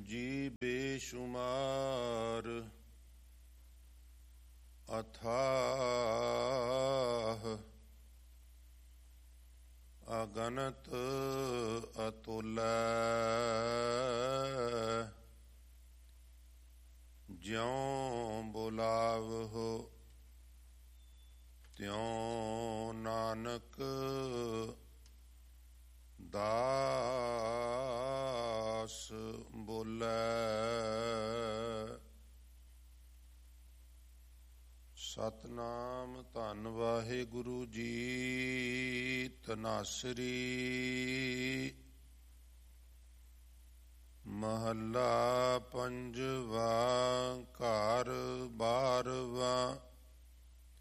ਜੀ ਬੇਸ਼ੁਮਾਰ ਅਥਾਹ ਅਗਨਤ ਅਤੁਲੈ ਜਿਉ ਬੁਲਾਵਹੁ ਤਿਉ ਨਾਨਕ ਦਾਸ ਬੋਲੇ। ਸਤਿਨਾਮ ਧੰਨ ਵਾਹਿਗੁਰੂ ਜੀ। ਤਨਾਸਰੀ ਮਹੱਲਾ ਪੰਜਵਾ। ਘਰ ਬਾਰਵਾਂ।